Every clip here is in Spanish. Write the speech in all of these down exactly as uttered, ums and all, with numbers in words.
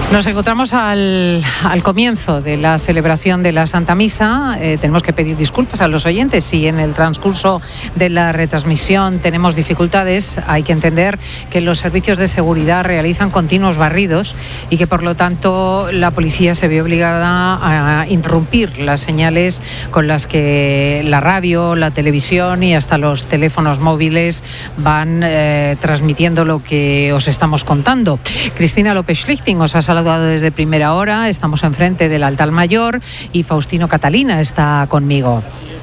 Nos encontramos al, al comienzo de la celebración de la Santa Misa. Eh, tenemos que pedir disculpas a los oyentes si en el transcurso de la retransmisión tenemos dificultades. Hay que entender que los servicios de seguridad realizan continuos barridos y que por lo tanto la policía se ve obligada a interrumpir las señales con las que la radio, la televisión y hasta los teléfonos móviles van eh, transmitiendo lo que os estamos contando. Cristina López-Schlichting os ha saludado desde primera hora. Estamos enfrente del altar mayor y Faustino Catalina está conmigo.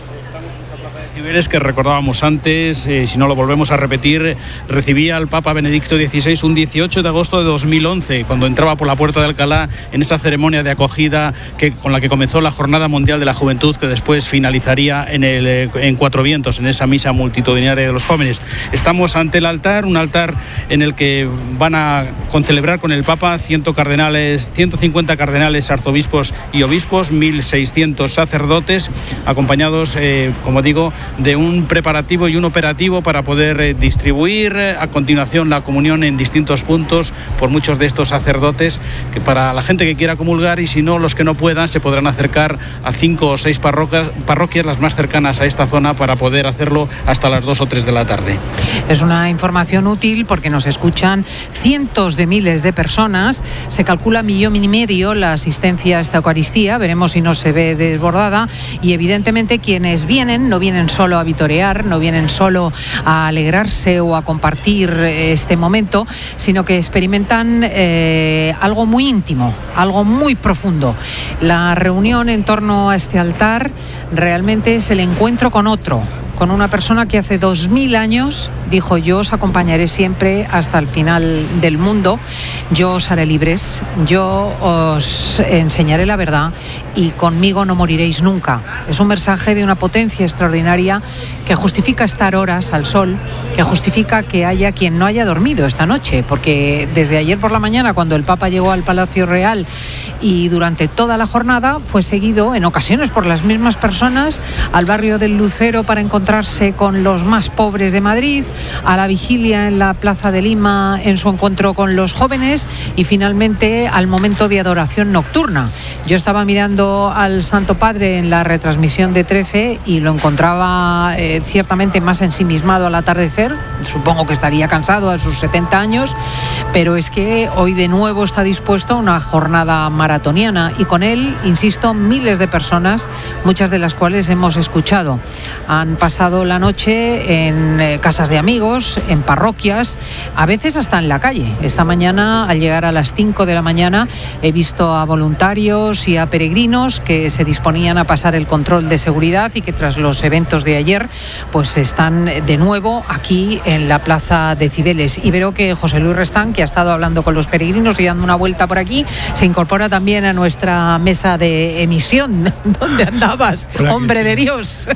Cibeles, que recordábamos antes, eh, si no lo volvemos a repetir, recibía al Papa Benedicto dieciséis un dieciocho de agosto de dos mil once, cuando entraba por la Puerta de Alcalá en esa ceremonia de acogida que, con la que comenzó la Jornada Mundial de la Juventud, que después finalizaría en, el, en Cuatro Vientos, en esa misa multitudinaria de los jóvenes. Estamos ante el altar, un altar en el que van a concelebrar con el Papa cien cardenales, ciento cincuenta cardenales, arzobispos y obispos, mil seiscientos sacerdotes, acompañados, eh, como digo, de un preparativo y un operativo para poder eh, distribuir eh, a continuación la comunión en distintos puntos por muchos de estos sacerdotes, que para la gente que quiera comulgar, y si no, los que no puedan se podrán acercar a cinco o seis parroquias, parroquias las más cercanas a esta zona, para poder hacerlo hasta las dos o tres de la tarde. Es una información útil porque nos escuchan cientos de miles de personas. Se calcula millón y medio la asistencia a esta Eucaristía. Veremos si no se ve desbordada, y evidentemente quienes vienen no vienen solo a vitorear, no vienen solo a alegrarse o a compartir este momento, sino que experimentan eh, algo muy íntimo, algo muy profundo. La reunión en torno a este altar realmente es el encuentro con otro, con una persona que hace dos mil años dijo: yo os acompañaré siempre hasta el final del mundo, yo os haré libres, yo os enseñaré la verdad y conmigo no moriréis nunca. Es un mensaje de una potencia extraordinaria que justifica estar horas al sol, que justifica que haya quien no haya dormido esta noche, porque desde ayer por la mañana, cuando el Papa llegó al Palacio Real, y durante toda la jornada fue seguido en ocasiones por las mismas personas al barrio del Lucero para encontrarse con los más pobres de Madrid, a la vigilia en la Plaza de Lima en su encuentro con los jóvenes, y finalmente al momento de adoración nocturna. Yo estaba mirando al Santo Padre en la retransmisión de trece y lo encontraba eh, ciertamente más ensimismado al atardecer. Supongo que estaría cansado a sus setenta años, pero es que hoy de nuevo está dispuesto a una jornada maratoniana, y con él, insisto, miles de personas, muchas de las cuales hemos escuchado. Han pasado la noche en eh, casas de amigos, en parroquias, a veces hasta en la calle. Esta mañana, al llegar a las cinco de la mañana, he visto a voluntarios y a peregrinos que se disponían a pasar el control de seguridad y que tras los eventos de ayer pues están de nuevo aquí en la Plaza de Cibeles. Y veo que José Luis Restán, que ha estado hablando con los peregrinos y dando una vuelta por aquí, se incorpora también a nuestra mesa de emisión. ¿Dónde andabas, Hola, hombre de Dios?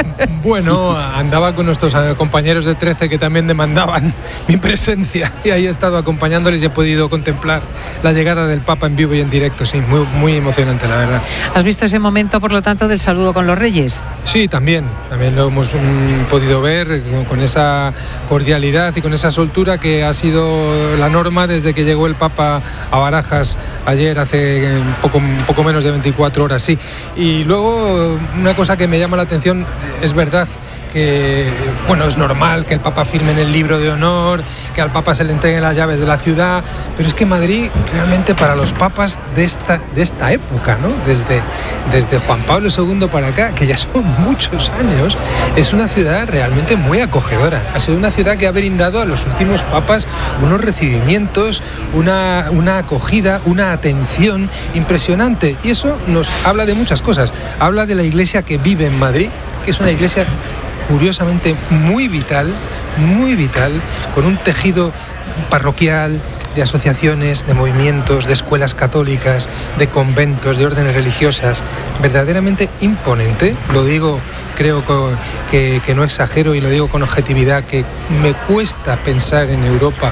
Bueno, andaba con nuestros compañeros de trece que también demandaban mi presencia, y ahí he estado acompañándoles y he podido contemplar la llegada del Papa en vivo y en directo. Sí, muy, muy emocionante, la verdad. ¿Has visto ese momento, por lo tanto, del saludo con los reyes? Sí, también. También lo hemos mm, podido ver con, con esa cordialidad y con esa soltura que ha sido la norma desde que llegó el Papa a Barajas ayer, hace un poco, un poco menos de veinticuatro horas, sí. Y luego, una cosa que me llama la atención, es verdad que, bueno, es normal que el Papa firme en el libro de honor, que al Papa se le entreguen las llaves de la ciudad, pero es que Madrid, realmente, para los papas de esta, de esta época, ¿no? Desde, desde Juan Pablo segundo para acá, que ya son muchos años, es una ciudad realmente muy acogedora. Ha sido una ciudad que ha brindado a los últimos papas unos recibimientos, una, una acogida, una atención impresionante, y eso nos habla de muchas cosas. Habla de la iglesia que vive en Madrid, que es una iglesia curiosamente muy vital, muy vital, con un tejido parroquial, de asociaciones, de movimientos, de escuelas católicas, de conventos, de órdenes religiosas, verdaderamente imponente. Lo digo, creo que, que no exagero, y lo digo con objetividad, que me cuesta pensar en Europa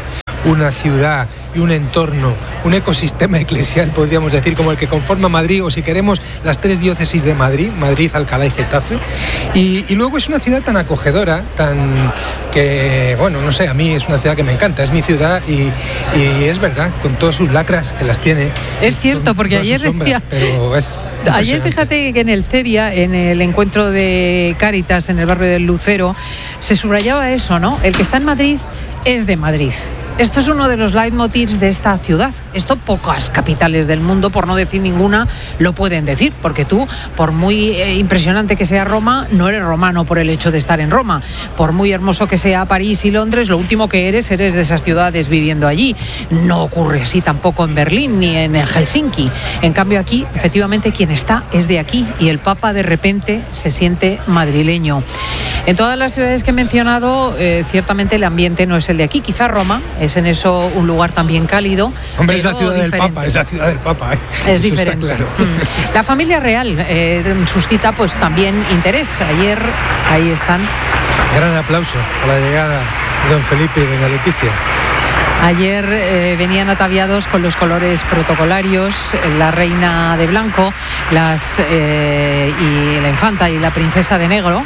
una ciudad y un entorno, un ecosistema eclesial, podríamos decir, como el que conforma Madrid, o si queremos, las tres diócesis de Madrid, Madrid, Alcalá y Getafe. Y, y luego es una ciudad tan acogedora, tan que, bueno, no sé, a mí es una ciudad que me encanta, es mi ciudad y, y es verdad, con todas sus lacras que las tiene. Es cierto, porque ayer sombras, decía... Pero es ayer fíjate que en el CEDIA, en el encuentro de Cáritas en el barrio del Lucero, se subrayaba eso, ¿no? El que está en Madrid es de Madrid. Esto es uno de los leitmotivs de esta ciudad. Esto pocas capitales del mundo, por no decir ninguna, lo pueden decir, porque tú, por muy eh, impresionante que sea Roma, no eres romano por el hecho de estar en Roma. Por muy hermoso que sea París y Londres, lo último que eres, eres de esas ciudades viviendo allí. No ocurre así tampoco en Berlín ni en Helsinki. En cambio aquí, efectivamente, quien está es de aquí y el Papa de repente se siente madrileño. En todas las ciudades que he mencionado, eh, ciertamente el ambiente no es el de aquí. Quizá Roma es en eso un lugar también cálido. Hombre, es la ciudad diferente. del Papa, es la ciudad del Papa. ¿eh? Es eso diferente. Claro. La familia real eh, suscita pues también interés. Ayer, ahí están. Gran aplauso a la llegada de don Felipe y de doña Leticia. Ayer eh, venían ataviados con los colores protocolarios, la reina de blanco, las eh, y la infanta y la princesa de negro.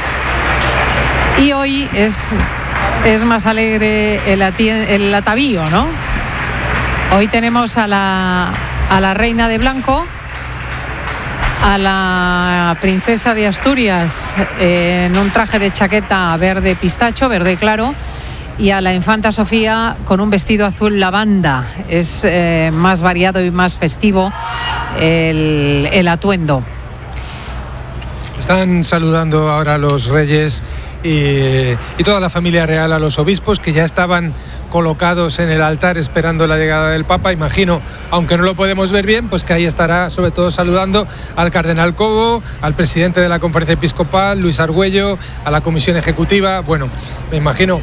Y hoy es, es más alegre el, el atavío, ¿no? Hoy tenemos a la, a la reina de blanco, a la princesa de Asturias eh, en un traje de chaqueta verde pistacho, verde claro, y a la infanta Sofía con un vestido azul lavanda. Es eh, más variado y más festivo el, el atuendo. Están saludando ahora a los reyes y, y toda la familia real, a los obispos que ya estaban colocados en el altar esperando la llegada del Papa. Imagino, aunque no lo podemos ver bien, pues que ahí estará sobre todo saludando al cardenal Cobo, al presidente de la Conferencia Episcopal, Luis Argüello, a la Comisión Ejecutiva. Bueno, me imagino.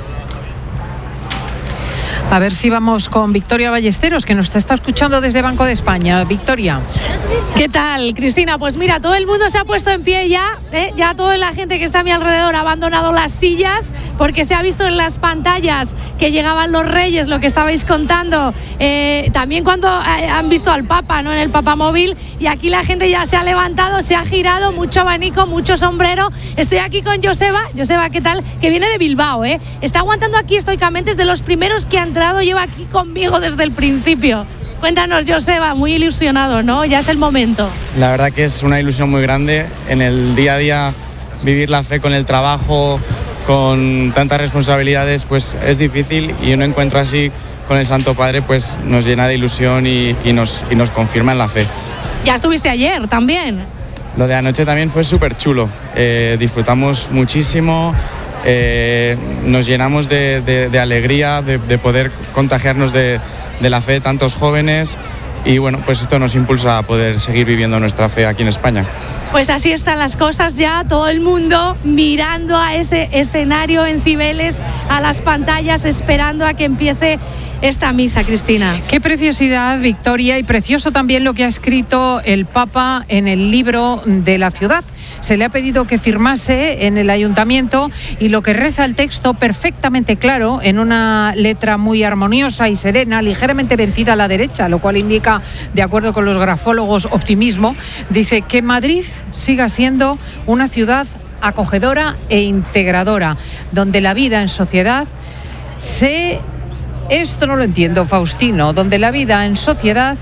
A ver si vamos con Victoria Ballesteros, que nos está escuchando desde Banco de España. Victoria. ¿Qué tal, Cristina? Pues mira, todo el mundo se ha puesto en pie ya, ¿eh? Ya toda la gente que está a mi alrededor ha abandonado las sillas, porque se ha visto en las pantallas que llegaban los reyes, lo que estabais contando, eh, también cuando eh, han visto al Papa, ¿no? En el Papamóvil, y aquí la gente ya se ha levantado, se ha girado, mucho abanico, mucho sombrero. Estoy aquí con Joseba. Joseba, ¿qué tal? Que viene de Bilbao, ¿eh? Está aguantando aquí estoicamente, es de los primeros que ha entrado, lleva aquí conmigo desde el principio. Cuéntanos, Joseba, muy ilusionado, ¿no? Ya es el momento. La verdad que es una ilusión muy grande. En el día a día, vivir la fe con el trabajo, con tantas responsabilidades, pues es difícil, y un encuentro así con el Santo Padre pues nos llena de ilusión y, y, nos, y nos confirma en la fe. Ya estuviste ayer también. Lo de anoche también fue súper chulo. Eh, disfrutamos muchísimo. Eh, nos llenamos de, de, de alegría, de, de poder contagiarnos de, de la fe de tantos jóvenes, y bueno, pues esto nos impulsa a poder seguir viviendo nuestra fe aquí en España. Pues así están las cosas ya, todo el mundo mirando a ese escenario en Cibeles, a las pantallas, esperando a que empiece esta misa, Cristina. Qué preciosidad, Victoria, y precioso también lo que ha escrito el Papa en el libro de la ciudad. Se le ha pedido que firmase en el ayuntamiento, y lo que reza el texto, perfectamente claro, en una letra muy armoniosa y serena, ligeramente vencida a la derecha, lo cual indica, de acuerdo con los grafólogos, optimismo. Dice que Madrid siga siendo una ciudad acogedora e integradora, donde la vida en sociedad se... Esto no lo entiendo, Faustino, donde la vida en sociedad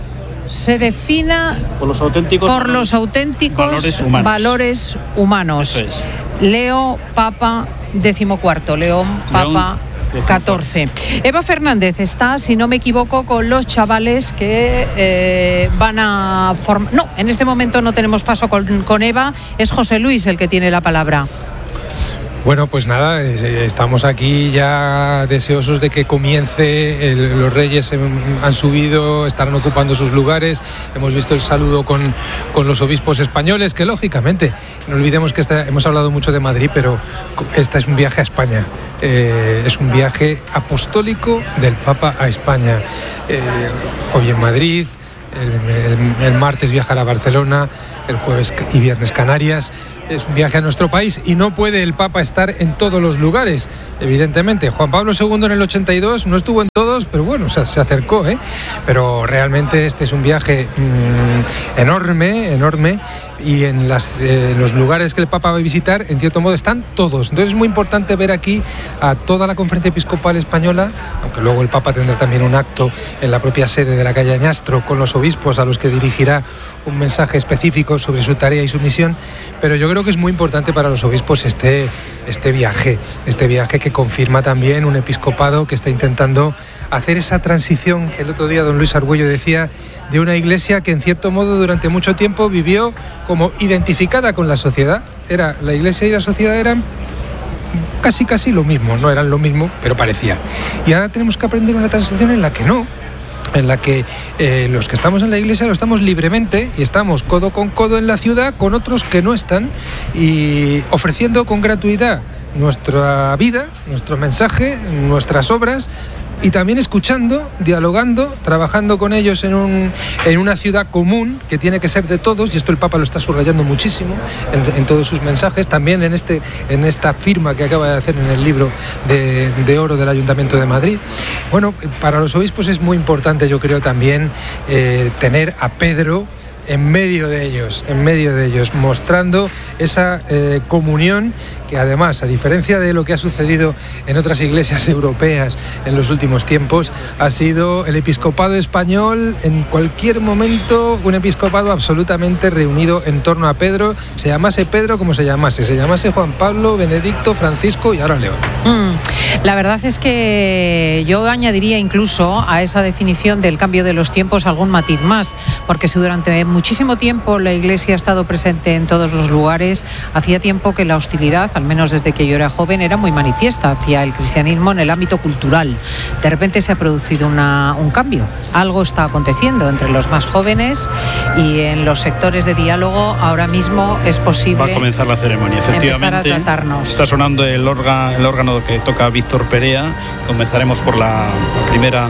se defina por los auténticos, por los auténticos valores humanos. Valores humanos. Eso es. Leo Papa decimocuarto, León Papa catorce. Eva Fernández está, si no me equivoco, con los chavales que eh, van a formar... No, en este momento no tenemos paso con, con Eva, es José Luis el que tiene la palabra. Bueno, pues nada, estamos aquí ya deseosos de que comience. El, los reyes han subido, estarán ocupando sus lugares. Hemos visto el saludo con, con los obispos españoles, que lógicamente, no olvidemos que esta, hemos hablado mucho de Madrid, pero este es un viaje a España. Eh, es un viaje apostólico del Papa a España. Eh, hoy en Madrid, el, el, el martes viajará a Barcelona, el jueves y viernes Canarias. Es un viaje a nuestro país, y no puede el Papa estar en todos los lugares, evidentemente. Juan Pablo segundo en el ochenta y dos no estuvo en todos, todos, pero bueno, o sea, se acercó, ¿eh? Pero realmente este es un viaje mmm, enorme, enorme. Y en las, eh, los lugares que el Papa va a visitar, en cierto modo, están todos. Entonces es muy importante ver aquí a toda la Conferencia Episcopal Española, aunque luego el Papa tendrá también un acto en la propia sede de la calle Añastro con los obispos a los que dirigirá un mensaje específico sobre su tarea y su misión. Pero yo creo que es muy importante para los obispos este, este viaje, este viaje que confirma también un episcopado que está intentando hacer esa transición que el otro día don Luis Argüello decía, de una iglesia que en cierto modo durante mucho tiempo vivió como identificada con la sociedad. Era, la iglesia y la sociedad eran casi casi lo mismo, no eran lo mismo, pero parecía. Y ahora tenemos que aprender una transición en la que no, en la que eh, los que estamos en la iglesia lo estamos libremente y estamos codo con codo en la ciudad con otros que no están y ofreciendo con gratuidad nuestra vida, nuestro mensaje, nuestras obras, y también escuchando, dialogando, trabajando con ellos en, un, en una ciudad común que tiene que ser de todos, y esto el Papa lo está subrayando muchísimo en, en todos sus mensajes, también en, este, en esta firma que acaba de hacer en el libro de, de oro del Ayuntamiento de Madrid. Bueno, para los obispos es muy importante, yo creo también, eh, tener a Pedro en medio de ellos, en medio de ellos, mostrando esa eh, comunión que además, a diferencia de lo que ha sucedido en otras iglesias europeas en los últimos tiempos, ha sido el episcopado español en cualquier momento un episcopado absolutamente reunido en torno a Pedro, se llamase Pedro como se llamase, se llamase Juan Pablo, Benedicto, Francisco y ahora León. Mm, la verdad es que yo añadiría incluso a esa definición del cambio de los tiempos algún matiz más, porque si durante muchísimo tiempo la Iglesia ha estado presente en todos los lugares, hacía tiempo que la hostilidad, al menos desde que yo era joven, era muy manifiesta hacia el cristianismo en el ámbito cultural. De repente se ha producido una, un cambio. Algo está aconteciendo entre los más jóvenes y en los sectores de diálogo ahora mismo es posible. Va a comenzar la ceremonia, efectivamente. Empezar a tratarnos. Está sonando el, orga, el órgano que toca Víctor Perea. Comenzaremos por la, la primera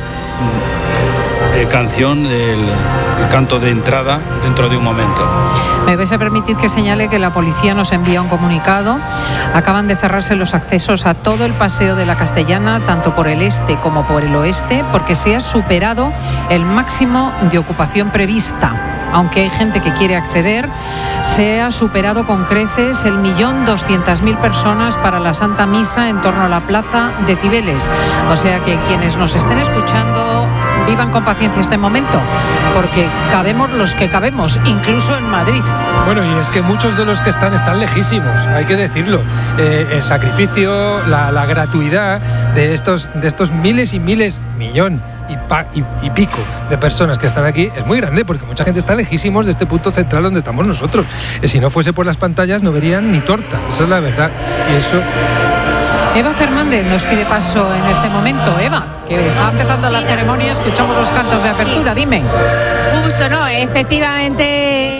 eh, canción, el, el canto de entrada, dentro de un momento. Me vais a permitir que señale que la policía nos envía un comunicado. Acaban de cerrarse los accesos a todo el paseo de la Castellana, tanto por el este como por el oeste, porque se ha superado el máximo de ocupación prevista. Aunque hay gente que quiere acceder, se ha superado con creces el millón doscientas mil personas para la Santa Misa en torno a la Plaza de Cibeles. O sea que quienes nos estén escuchando, vivan con paciencia este momento, porque cabemos los que cabemos, incluso en Madrid. Bueno, y es que muchos de los que están están lejísimos, hay que decirlo. Eh, el sacrificio, la, la gratuidad de estos, de estos miles y miles, millón y, pa, y, y pico de personas que están aquí es muy grande, porque mucha gente está lejísimos de este punto central donde estamos nosotros. Eh, si no fuese por las pantallas no verían ni torta, esa es la verdad. Y eso... Eva Fernández nos pide paso en este momento. Eva, que está empezando la ceremonia, escuchamos los cantos de apertura, dime. Justo, no, efectivamente...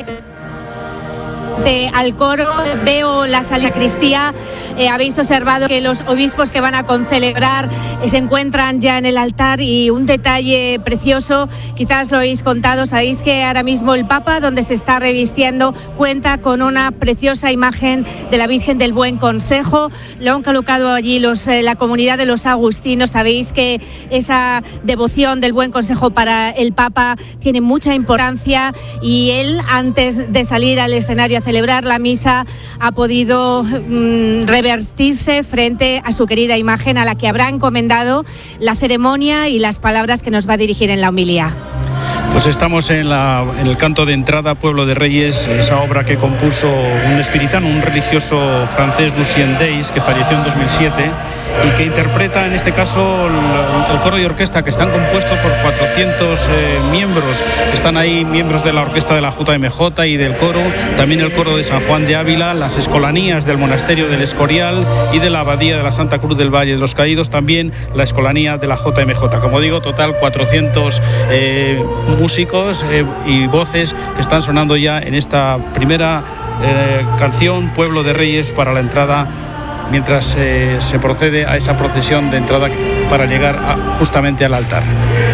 De, al coro veo la sacristía. Eh, habéis observado que los obispos que van a concelebrar eh, se encuentran ya en el altar, y un detalle precioso, quizás lo habéis contado, sabéis que ahora mismo el Papa, donde se está revistiendo, cuenta con una preciosa imagen de la Virgen del Buen Consejo. Lo han colocado allí los, eh, la comunidad de los agustinos. Sabéis que esa devoción del Buen Consejo para el Papa tiene mucha importancia, y él, antes de salir al escenario a celebrar la misa, ha podido mmm, revertirse frente a su querida imagen, a la que habrá encomendado la ceremonia y las palabras que nos va a dirigir en la homilía. Pues estamos en, la, en el canto de entrada, Pueblo de Reyes, esa obra que compuso un espiritano, un religioso francés, Lucien Deis, que falleció en dos mil siete, y que interpreta en este caso el, el coro y orquesta, que están compuestos por cuatrocientos eh, miembros. Están ahí miembros de la orquesta de la J M J y del coro, también el coro de San Juan de Ávila, las escolanías del monasterio del Escorial y de la abadía de la Santa Cruz del Valle de los Caídos, también la escolanía de la J M J. Como digo, total cuatrocientos eh, músicos eh, y voces que están sonando ya en esta primera eh, canción, Pueblo de Reyes, para la entrada, mientras eh, se procede a esa procesión de entrada para llegar a, justamente al altar.